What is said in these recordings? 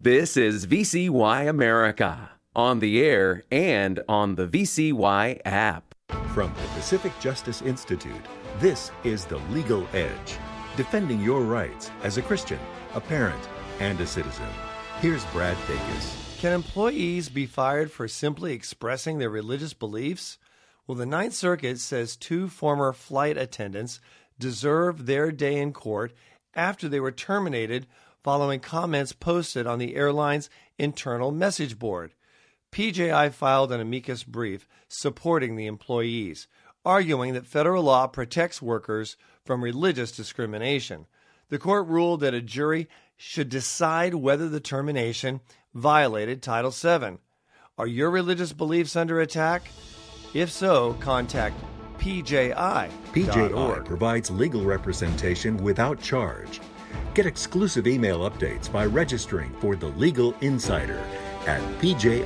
This is VCY America, on the air and on the VCY app. From the Pacific Justice Institute, this is The Legal Edge, defending your rights as a Christian, a parent, and a citizen. Here's Brad Dacus. Can employees be fired for simply expressing their religious beliefs? Well, the Ninth Circuit says 2 former flight attendants deserve their day in court after they were terminated following comments posted on the airline's internal message board. PJI filed an amicus brief supporting the employees, arguing that federal law protects workers from religious discrimination. The court ruled that a jury should decide whether the termination violated Title VII. Are your religious beliefs under attack? If so, contact PJI. PJI provides legal representation without charge. Get exclusive email updates by registering for The Legal Insider at pji.org.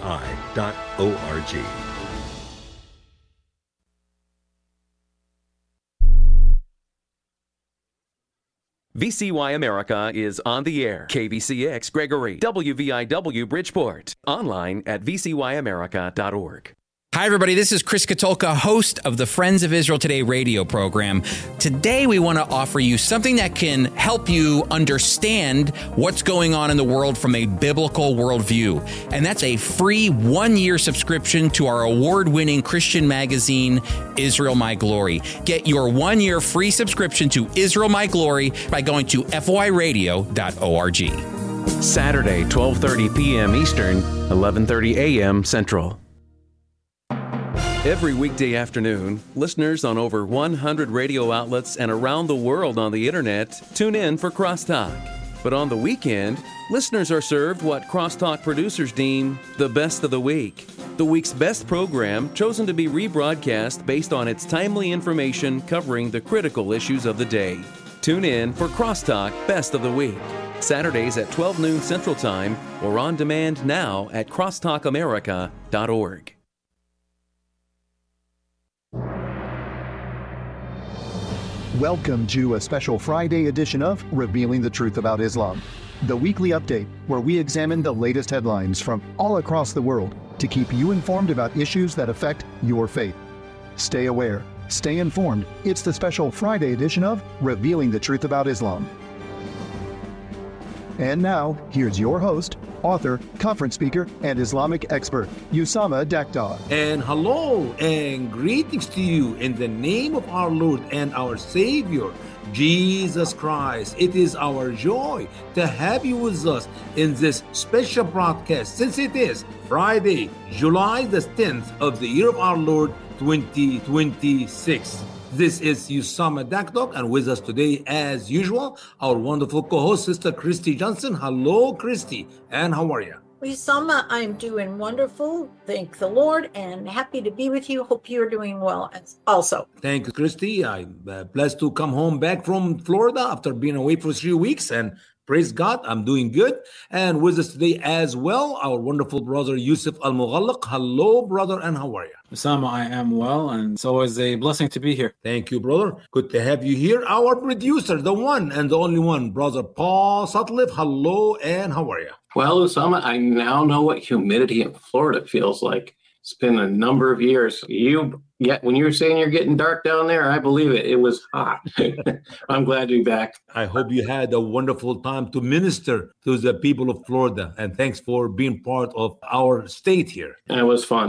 VCY America is on the air. KVCX Gregory, WVIW Bridgeport. Online at vcyamerica.org. Hi, everybody. This is Chris Katulka, host of the Friends of Israel Today radio program. Today, we want to offer you something that can help you understand what's going on in the world from a biblical worldview. And that's a free 1-year subscription to our award-winning Christian magazine, Israel My Glory. Get your 1-year free subscription to Israel My Glory by going to foiradio.org. Saturday, 12:30 p.m. Eastern, 11:30 a.m. Central. Every weekday afternoon, listeners on over 100 radio outlets and around the world on the internet tune in for Crosstalk. But on the weekend, listeners are served what Crosstalk producers deem the best of the week. The week's best program chosen to be rebroadcast based on its timely information covering the critical issues of the day. Tune in for Crosstalk Best of the Week, Saturdays at 12 noon Central Time or on demand now at crosstalkamerica.org. Welcome to a special Friday edition of Revealing the Truth About Islam, the weekly update where we examine the latest headlines from all across the world to keep you informed about issues that affect your faith. Stay aware, stay informed. It's the special Friday edition of Revealing the Truth About Islam. And now, here's your host, author, conference speaker, and Islamic expert, Usama Daktar. And hello and greetings to you in the name of our Lord and our Savior, Jesus Christ. It is our joy to have you with us in this special broadcast, since it is Friday, July the 10th of the year of our Lord 2026. This is Usama Daktar, and with us today, as usual, our wonderful co-host, Sister Christy Johnson. Hello, Christy, and how are you? Usama, I'm doing wonderful. Thank the Lord, and happy to be with you. Hope you're doing well also. Thank you, Christy. I'm blessed to come home back from Florida after being away for 3 weeks, and praise God, I'm doing good. And with us today as well, our wonderful brother, Yusuf Al-Mughallaq. Hello, brother, and how are you? Usama, I am well, and it's always a blessing to be here. Thank you, brother. Good to have you here. Our producer, the one and the only one, brother Paul Sutcliffe. Hello, and how are you? Well, Usama, I now know what humidity in Florida feels like. It's been a number of years. When you were saying you're getting dark down there, I believe it. It was hot. I'm glad to be back. I hope you had a wonderful time to minister to the people of Florida. And thanks for being part of our state here. And it was fun.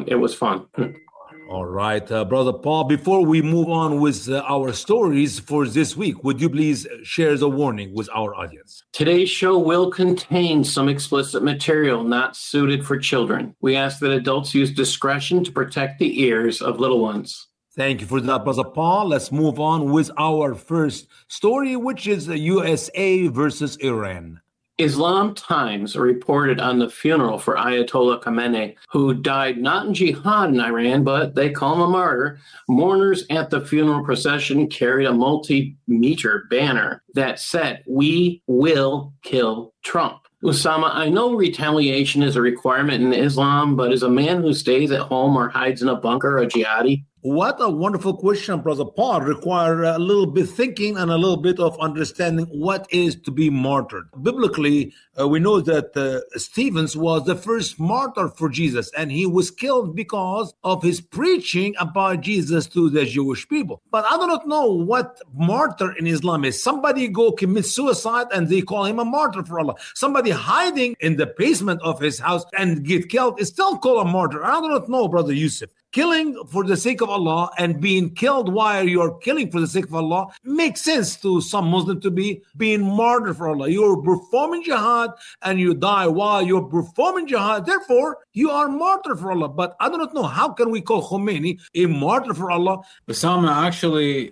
All right, Brother Paul, before we move on with our stories for this week, would you please share the warning with our audience? Today's show will contain some explicit material not suited for children. We ask that adults use discretion to protect the ears of little ones. Thank you for that, Brother Paul. Let's move on with our first story, which is USA versus Iran. Islam Times reported on the funeral for Ayatollah Khamenei, who died not in jihad in Iran, but they call him a martyr. Mourners at the funeral procession carried a multi-meter banner that said, "We will kill Trump." Usama, I know retaliation is a requirement in Islam, but is a man who stays at home or hides in a bunker a jihadi? What a wonderful question, Brother Paul. Require a little bit thinking and a little bit of understanding what is to be martyred. Biblically, we know that Stephen was the first martyr for Jesus, and he was killed because of his preaching about Jesus to the Jewish people. But I do not know what martyr in Islam is. Somebody go commit suicide and they call him a martyr for Allah. Somebody hiding in the basement of his house and get killed is still called a martyr. I do not know, Brother Yusuf. Killing for the sake of Allah and being killed while you're killing for the sake of Allah makes sense to some Muslim to be being martyred for Allah. You're performing jihad and you die while you're performing jihad. Therefore, you are martyred for Allah. But I do not know, how can we call Khomeini a martyr for Allah? Osama, actually,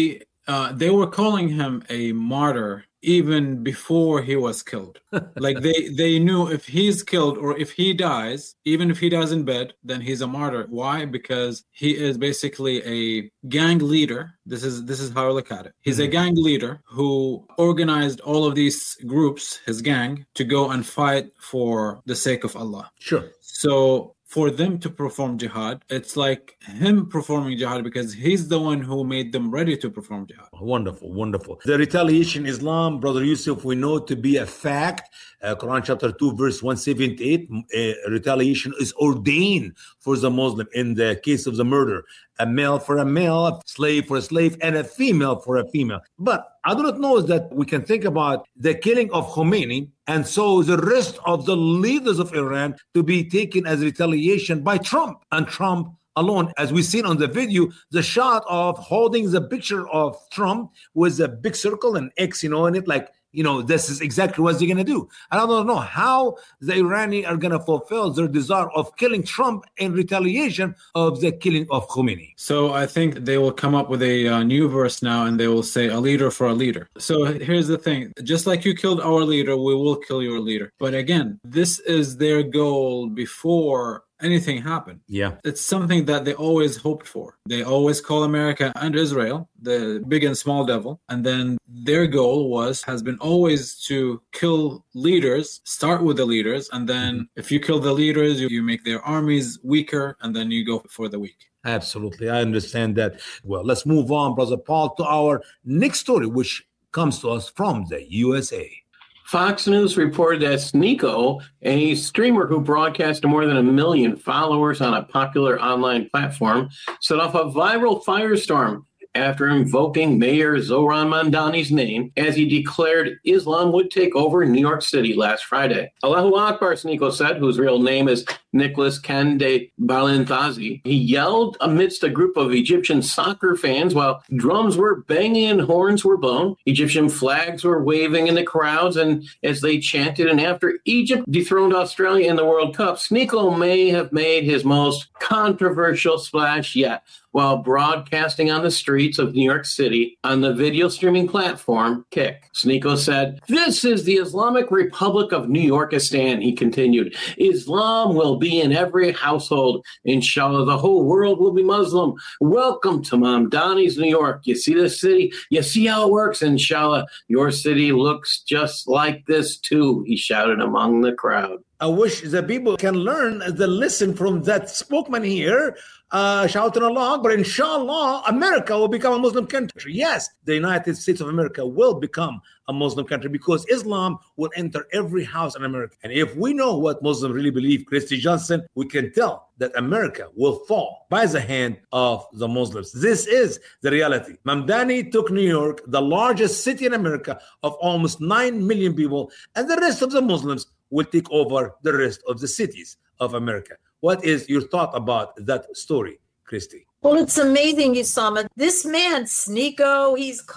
they were calling him a martyr even before he was killed. Like they knew if he's killed or if he dies, even if he dies in bed, then he's a martyr. Why? Because he is basically a gang leader. This is how I look at it. He's a gang leader who organized all of these groups, his gang, to go and fight for the sake of Allah. Sure. So for them to perform jihad, it's like him performing jihad because he's the one who made them ready to perform jihad. Wonderful, wonderful. The retaliation in Islam, Brother Yusuf, we know to be a fact. Quran chapter 2, verse 178, retaliation is ordained for the Muslim in the case of the murder. A male for a male, a slave for a slave, and a female for a female. But I do not know that we can think about the killing of Khomeini and so the rest of the leaders of Iran to be taken as retaliation by Trump and Trump alone. As we've seen on the video, the shot of holding the picture of Trump with a big circle and X, in it, like, this is exactly what they're going to do. And I don't know how the Iranians are going to fulfill their desire of killing Trump in retaliation of the killing of Khomeini. So I think they will come up with a new verse now and they will say a leader for a leader. So here's the thing. Just like you killed our leader, we will kill your leader. But again, this is their goal before anything happened. Yeah. It's something that they always hoped for. They always call America and Israel the big and small devil. And then their goal has been always to kill leaders, start with the leaders. And then if you kill the leaders, you make their armies weaker and then you go for the weak. Absolutely. I understand that. Well, let's move on, Brother Paul, to our next story, which comes to us from the USA. Fox News reported that Sneako, a streamer who broadcast to more than 1 million followers on a popular online platform, set off a viral firestorm after invoking Mayor Zohran Mamdani's name as he declared Islam would take over New York City last Friday. Allahu Akbar, Sneako said, whose real name is Nicholas Kende Balinthazi. He yelled amidst a group of Egyptian soccer fans while drums were banging and horns were blown. Egyptian flags were waving in the crowds, and as they chanted, and after Egypt dethroned Australia in the World Cup, Sneako may have made his most controversial splash yet while broadcasting on the streets of New York City on the video streaming platform Kick. Sneako said, "This is the Islamic Republic of New Yorkistan," he continued. "Islam will be in every household. Inshallah, the whole world will be Muslim. Welcome to Mamdani's New York. You see this city? You see how it works? Inshallah, your city looks just like this too," he shouted among the crowd. I wish the people can learn the lesson from that spokesman here, shouting along. But inshallah, America will become a Muslim country. Yes, the United States of America will become a Muslim country because Islam will enter every house in America. And if we know what Muslims really believe, Christy Johnson, we can tell that America will fall by the hand of the Muslims. This is the reality. Mamdani took New York, the largest city in America of almost 9 million people, and the rest of the Muslims will take over the rest of the cities of America. What is your thought about that story, Christy? Well, it's amazing, Usama. This man, Sneako,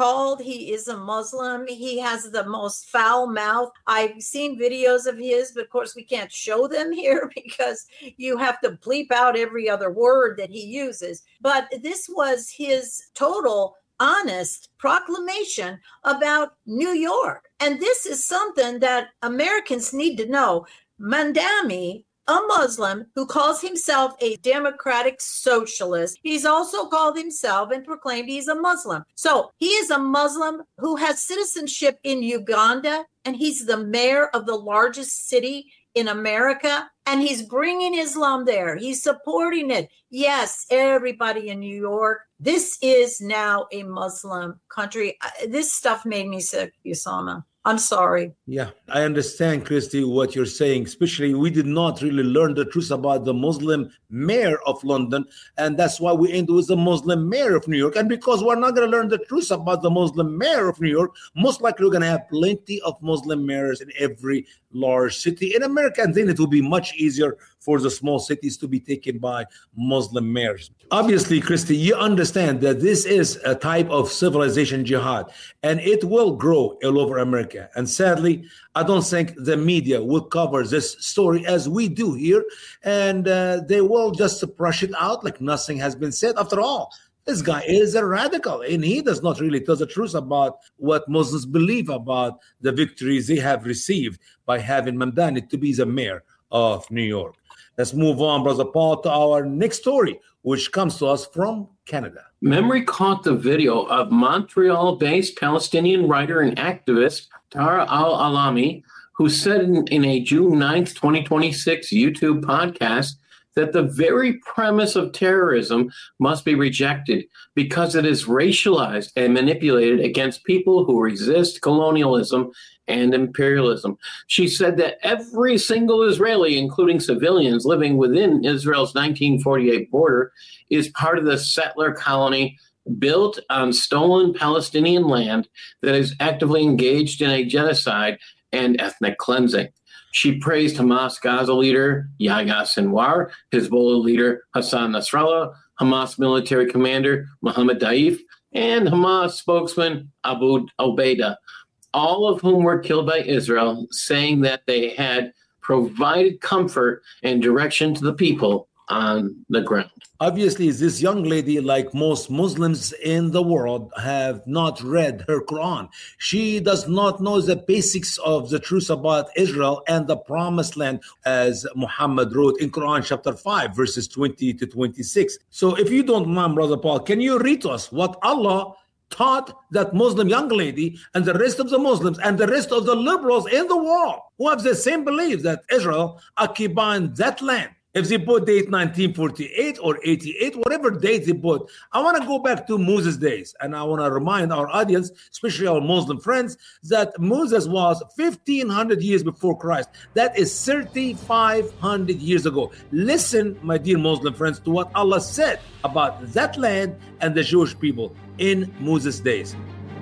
he is a Muslim. He has the most foul mouth. I've seen videos of his, but of course we can't show them here because you have to bleep out every other word that he uses. But this was his total honest proclamation about New York. And this is something that Americans need to know. Mamdani, a Muslim who calls himself a democratic socialist, he's also called himself and proclaimed he's a Muslim. So he is a Muslim who has citizenship in Uganda, and he's the mayor of the largest city in America, and he's bringing Islam there. He's supporting it. Yes, everybody in New York, this is now a Muslim country. This stuff made me sick, Usama. I'm sorry. Yeah, I understand, Christy, what you're saying. Especially, we did not really learn the truth about the Muslim mayor of London, and that's why we end with the Muslim mayor of New York. And because we're not going to learn the truth about the Muslim mayor of New York, most likely we're going to have plenty of Muslim mayors in every large city in America, and then it will be much easier for the small cities to be taken by Muslim mayors. Obviously, Christy, you understand that this is a type of civilization jihad, and it will grow all over America. And sadly, I don't think the media will cover this story as we do here, and they will just brush it out like nothing has been said. After all, this guy is a radical, and he does not really tell the truth about what Muslims believe about the victories they have received by having Mamdani to be the mayor of New York. Let's move on, Brother Paul, to our next story, which comes to us from Canada. Memory caught the video of Montreal-based Palestinian writer and activist Tara al-Alami, who said in a June 9th, 2026 YouTube podcast that the very premise of terrorism must be rejected because it is racialized and manipulated against people who resist colonialism and imperialism. She said that every single Israeli, including civilians living within Israel's 1948 border, is part of the settler colony built on stolen Palestinian land that is actively engaged in a genocide and ethnic cleansing. She praised Hamas Gaza leader Yahya Sinwar, Hezbollah leader Hassan Nasrallah, Hamas military commander Mohammed Daif, and Hamas spokesman Abu Obaida, all of whom were killed by Israel, saying that they had provided comfort and direction to the people on the ground. Obviously, this young lady, like most Muslims in the world, have not read her Quran. She does not know the basics of the truth about Israel and the promised land, as Muhammad wrote in Quran chapter 5, verses 20 to 26. So if you don't mind, Brother Paul, can you read to us what Allah taught that Muslim young lady and the rest of the Muslims and the rest of the liberals in the world who have the same belief that Israel occupying that land? If they put date 1948 or 88, whatever date they put, I want to go back to Moses' days. And I want to remind our audience, especially our Muslim friends, that Moses was 1,500 years before Christ. That is 3,500 years ago. Listen, my dear Muslim friends, to what Allah said about that land and the Jewish people in Moses' days.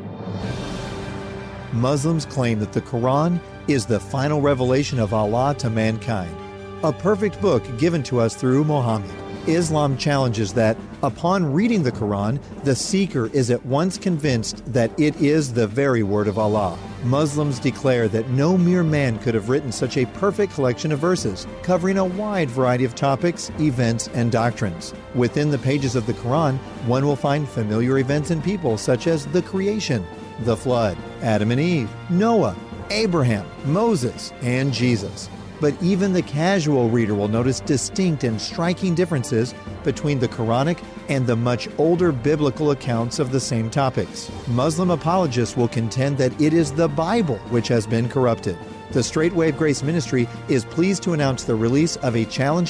Muslims claim that the Quran is the final revelation of Allah to mankind, a perfect book given to us through Muhammad. Islam challenges that, upon reading the Quran, the seeker is at once convinced that it is the very word of Allah. Muslims declare that no mere man could have written such a perfect collection of verses, covering a wide variety of topics, events, and doctrines. Within the pages of the Quran, one will find familiar events and people such as the creation, the flood, Adam and Eve, Noah, Abraham, Moses, and Jesus. But even the casual reader will notice distinct and striking differences between the Quranic and the much older biblical accounts of the same topics. Muslim apologists will contend that it is the Bible which has been corrupted. The Straight Wave Grace Ministry is pleased to announce the release of a challenging